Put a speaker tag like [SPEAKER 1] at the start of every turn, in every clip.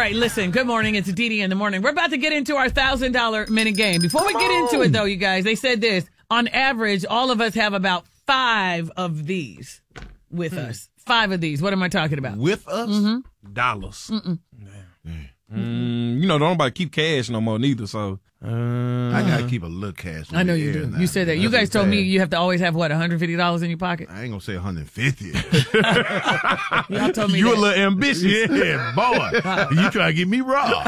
[SPEAKER 1] right, listen. Good morning. It's Dee Dee in the morning. We're about to get into our $1,000 minute game. Before we get into it, though, you guys, they said this. On average, all of us have about 5 of these with us. 5 of these. What am I talking about?
[SPEAKER 2] With us?
[SPEAKER 1] Mm-hmm.
[SPEAKER 2] Dollars. Don't nobody keep cash no more neither, so.
[SPEAKER 3] I gotta keep a little cash.
[SPEAKER 1] I know you do.
[SPEAKER 3] Now.
[SPEAKER 1] You said that. You guys told me you have to always have, what, $150 in your pocket?
[SPEAKER 3] I ain't gonna say 150.
[SPEAKER 1] Y'all told me
[SPEAKER 3] you
[SPEAKER 1] that.
[SPEAKER 3] a little ambitious. Yeah, boy. You try to get me robbed.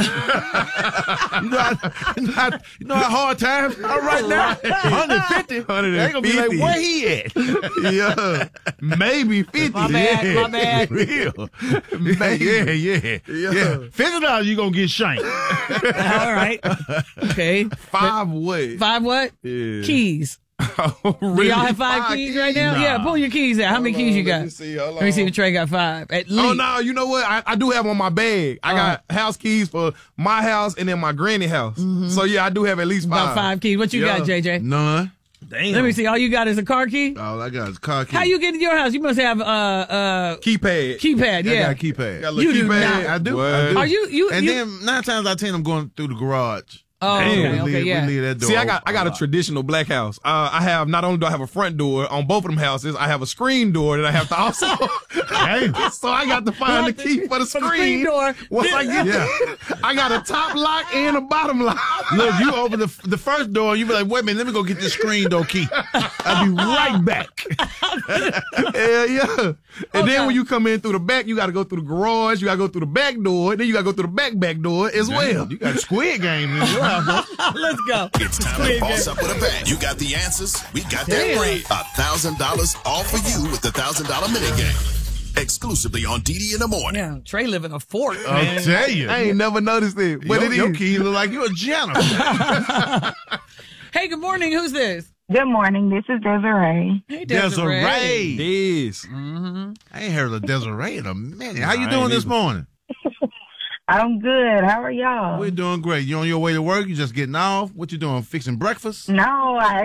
[SPEAKER 3] you know how hard times are right now? 150. They gonna be like, where he at? Yeah. Maybe 50.
[SPEAKER 1] My bad.
[SPEAKER 3] Real. Yeah. $50 you gonna get shanked.
[SPEAKER 1] All right. Okay.
[SPEAKER 2] 5 ways.
[SPEAKER 1] 5 what?
[SPEAKER 2] Yeah.
[SPEAKER 1] Keys.
[SPEAKER 2] Oh,
[SPEAKER 1] Do
[SPEAKER 2] really?
[SPEAKER 1] y'all have 5 keys right now?
[SPEAKER 3] Nah.
[SPEAKER 1] Yeah, pull your keys out. How many keys you got?
[SPEAKER 2] Let me see. Hold
[SPEAKER 1] Let me see
[SPEAKER 2] on.
[SPEAKER 1] if Trey got 5. At least.
[SPEAKER 2] Oh, no, you know what? I do have on my bag. I got house keys for my house and then my granny house. So, yeah, I do have at least 5.
[SPEAKER 1] About 5 keys. What you got, JJ?
[SPEAKER 3] None.
[SPEAKER 2] Damn.
[SPEAKER 1] Let me see. All you got is a car key?
[SPEAKER 3] All I got is car key.
[SPEAKER 1] How you get to your house? You must have
[SPEAKER 2] Keypad.
[SPEAKER 1] keypad,
[SPEAKER 3] I
[SPEAKER 1] yeah.
[SPEAKER 3] got a keypad.
[SPEAKER 2] Got a
[SPEAKER 1] You
[SPEAKER 2] little
[SPEAKER 1] do
[SPEAKER 2] keypad.
[SPEAKER 1] not.
[SPEAKER 3] I do.
[SPEAKER 2] What?
[SPEAKER 3] I do.
[SPEAKER 1] Are you
[SPEAKER 3] And then 9 times out of 10, I'm going through the garage.
[SPEAKER 1] Oh,
[SPEAKER 2] Damn.
[SPEAKER 1] okay, yeah.
[SPEAKER 3] We leave that door
[SPEAKER 2] See, I got
[SPEAKER 3] open
[SPEAKER 2] a traditional black house. I have, not only do I have a front door on both of them houses, I have a screen door that I have to also. So I got to find the key for the screen
[SPEAKER 1] door.
[SPEAKER 2] Once I get there, I got a top lock and a bottom lock.
[SPEAKER 3] Look, you open the first door, and you be like, wait a minute, let me go get this screen door key. I'll be right back.
[SPEAKER 2] Hell yeah. And then when you come in through the back, you got to go through the garage, you got to go through the back door, then you got to go through the back door as well.
[SPEAKER 3] You got Squid Game in your house, bro.
[SPEAKER 1] Let's go.
[SPEAKER 4] It's time to boss up with a bang. You got the answers. We got that
[SPEAKER 1] Damn.
[SPEAKER 4] bread. $1,000 all for you with the $1,000 minute game. Exclusively on Dee Dee in the morning.
[SPEAKER 1] Yeah, Trey live in a fort, man.
[SPEAKER 3] I'll tell you.
[SPEAKER 2] I ain't never noticed it, but
[SPEAKER 3] your
[SPEAKER 2] it is.
[SPEAKER 3] key look like you a janitor.
[SPEAKER 1] Hey, good morning. Who's this?
[SPEAKER 5] Good morning. This is Desiree.
[SPEAKER 1] Hey, Desiree.
[SPEAKER 3] Desiree.
[SPEAKER 2] This.
[SPEAKER 3] I ain't heard of Desiree in a minute. How you doing this morning?
[SPEAKER 5] I'm good. How are y'all?
[SPEAKER 3] We're doing great. You on your way to work? You just getting off? What you doing? Fixing breakfast?
[SPEAKER 5] No, I